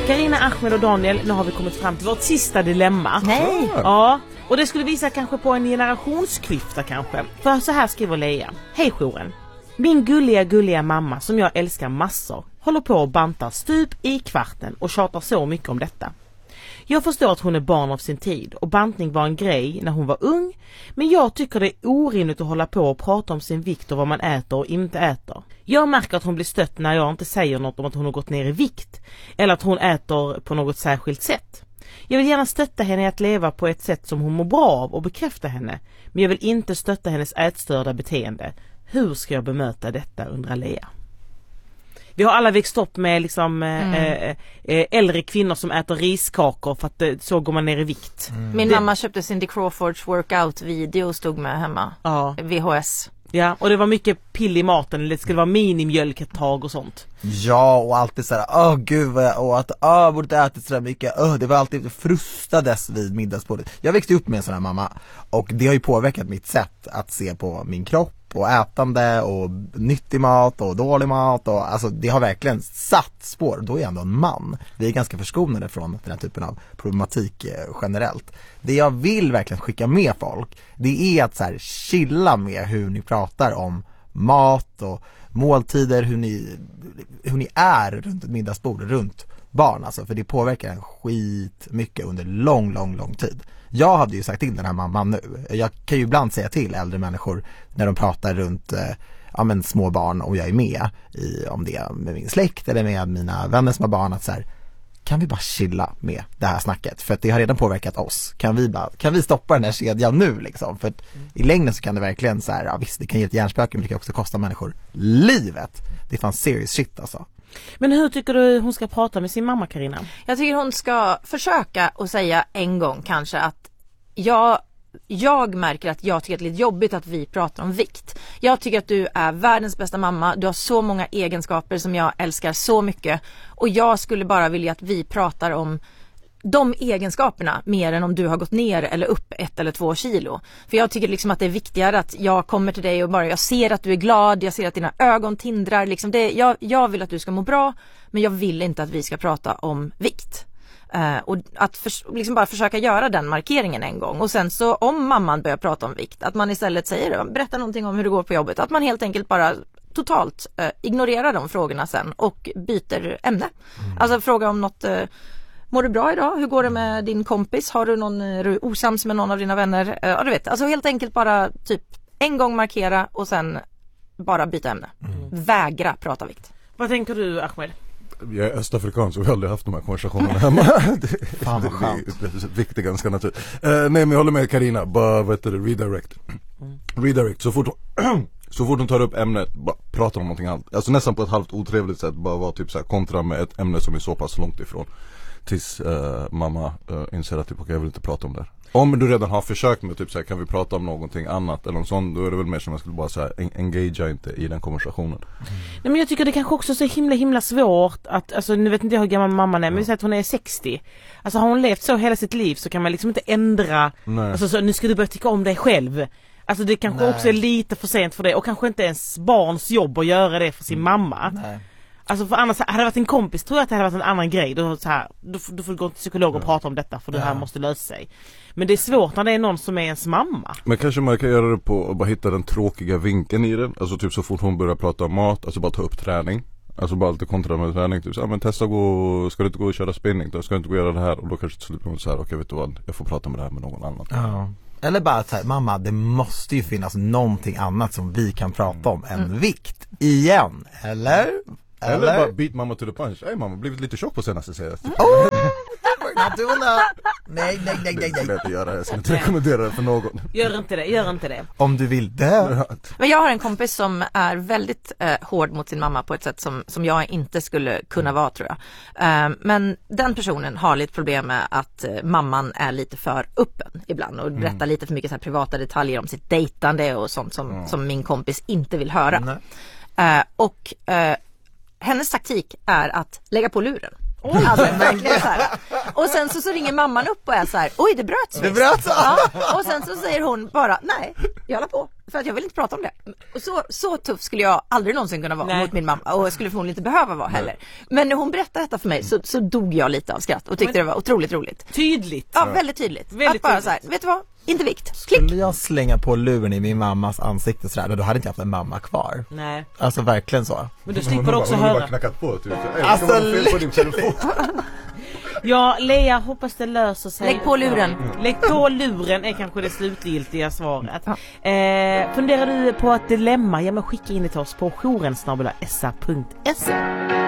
Carina, Ahmed och Daniel, nu har vi kommit fram till vårt sista dilemma. Nej. Ja, och det skulle visa kanske på en generationsklyfta kanske. För så här skriver Leia. Hej jouren. Min gulliga mamma som jag älskar massor håller på att banta stup i kvarten och tjatar så mycket om detta. Jag förstår att hon är barn av sin tid och bantning var en grej när hon var ung, men jag tycker det är orimligt att hålla på och prata om sin vikt och vad man äter och inte äter. Jag märker att hon blir stött när jag inte säger något om att hon har gått ner i vikt eller att hon äter på något särskilt sätt. Jag vill gärna stötta henne i att leva på ett sätt som hon mår bra av och bekräfta henne, men jag vill inte stötta hennes ätstörda beteende. Hur ska jag bemöta detta, undrar Lea. Vi har alla växt upp med liksom, äldre kvinnor som äter riskakor för att så går man ner i vikt. Min mamma köpte Cindy Crawfords workout-video och stod med hemma. Ja. VHS. Ja, och det var mycket pill i maten. Det skulle vara minimjölk ett tag och sånt. Ja, och alltid såhär, gud vad jag, och att, borde ätit sådär mycket. Det var alltid frustades vid middagsbordet. Jag växte upp med en sån här mamma. Och det har ju påverkat mitt sätt att se på min kropp och ätande och nyttig mat och dålig mat. Och, alltså, det har verkligen satt spår. Då är jag ändå en man. Vi är ganska förskonade från den här typen av problematik generellt. Det jag vill verkligen skicka med folk, det är att så här, chilla med hur ni pratar om mat och måltider, hur ni är runt ett middagsbord, runt barn alltså, för det påverkar en skit mycket under lång tid. Jag hade ju sagt till den här mamman nu. Jag kan ju ibland säga till äldre människor när de pratar runt små barn, om jag är med om det är med min släkt eller med mina vänner som har barn, att så här, kan vi bara chilla med det här snacket, för att det har redan påverkat oss. Kan vi stoppa den här kedjan nu liksom, för att i längden så kan det verkligen så här, visst det kan ge ett hjärnspöke, men det kan också kosta människor livet. Det är fan serious shit alltså. Men hur tycker du hon ska prata med sin mamma, Carina? Jag tycker hon ska försöka att säga en gång kanske att jag märker att jag tycker att det är lite jobbigt att vi pratar om vikt. Jag tycker att du är världens bästa mamma. Du har så många egenskaper som jag älskar så mycket. Och jag skulle bara vilja att vi pratar om de egenskaperna mer än om du har gått ner eller upp 1 eller 2 kilo. För jag tycker liksom att det är viktigare att jag kommer till dig och bara jag ser att du är glad, jag ser att dina ögon tindrar. Liksom jag vill att du ska må bra, men jag vill inte att vi ska prata om vikt. Och att liksom bara försöka göra den markeringen en gång. Och sen så om mamman börjar prata om vikt, att man istället berättar någonting om hur det går på jobbet. Att man helt enkelt bara totalt ignorerar de frågorna sen och byter ämne. Alltså fråga om något, mår du bra idag? Hur går det med din kompis? Är du osams med någon av dina vänner? Ja, du vet. Alltså helt enkelt bara typ en gång markera och sen bara byta ämne. Vägra prata vikt. Vad tänker du, Ahmed? Jag är östafrikan så vi har aldrig haft de här konversationerna hemma. Fan vad skönt. Det är viktigt ganska naturligt. Nej, men jag håller med Carina. Bara redirect. Redirect. Så fort hon tar upp ämnet, bara prata om någonting annat. Alltså nästan på ett halvt otrevligt sätt. Bara vara typ så här kontra med ett ämne som är så pass långt ifrån. Tills mamma inser att typ, jag vill inte prata om det. Om du redan har försökt med typ så här, kan vi prata om någonting annat eller något sånt, då är det väl mer som jag skulle bara säga engagea inte i den konversationen. Nej, men jag tycker det kanske också är så himla svårt att, alltså nu vet inte jag hur gammal mamman är, men vi säger att hon är 60. Alltså har hon levt så hela sitt liv så kan man liksom inte ändra, alltså så, nu ska du börja tycka om dig själv. Alltså det kanske också är lite för sent för det, och kanske inte ens barns jobb att göra det för sin mamma. Nej. Alltså för annars, hade det varit en kompis tror jag att det hade varit en annan grej. Då får du gå till psykolog och prata om detta, för det här måste lösa sig. Men det är svårt när det är någon som är ens mamma. Men kanske man kan göra det på att bara hitta den tråkiga vinkeln i det. Alltså typ så fort hon börjar prata om mat, alltså bara ta upp träning. Alltså bara alltid kontra med träning. Typ så men testa ska du inte gå och köra spinning? Då ska du inte gå och göra det här. Och då kanske till slut hon säger, okej vet du vad, jag får prata med det här med någon annan. Ja. Eller bara att mamma, det måste ju finnas någonting annat som vi kan prata om än vikt. Igen, eller? Eller bara beat mamma to the punch. Mamma, blivit lite tjock på senaste serien. Not doing that. Nej. Jag ska inte rekommendera det för någon. Gör inte det. Om du vill det. Men jag har en kompis som är väldigt hård mot sin mamma på ett sätt som jag inte skulle kunna vara, tror jag. Men den personen har lite problem med att mamman är lite för öppen ibland och berättar lite för mycket så här privata detaljer om sitt dejtande och sånt som min kompis inte vill höra. Hennes taktik är att lägga på luren. Alltså, verkligen så här. Och sen så ringer mamman upp och är så här, oj det bröts. Det bröts. Ja. Och sen så säger hon bara, nej, jag la på. För att jag vill inte prata om det. Och så tuff skulle jag aldrig någonsin kunna vara mot min mamma. Och jag skulle förmodligen inte behöva vara heller. Men när hon berättade detta för mig så dog jag lite av skratt och tyckte det var otroligt roligt. Tydligt. Ja, väldigt tydligt. Väldigt att bara tydligt. så här, vet du vad? Inte vikt. Klick. Skulle jag slänga på luren i min mammas ansikte sådär, då hade inte jag haft en mamma kvar. Nej. Alltså verkligen så. Men du slipper också hon har bara höra. knackat på typ. Alltså, Fel på din telefon. Ja, Lea, hoppas det löser sig. Lägg på luren. Lägg på luren är kanske det slutgiltiga svaret. Funderar du på ett dilemma? Ja, men skicka in det till oss på jouren@sa.se.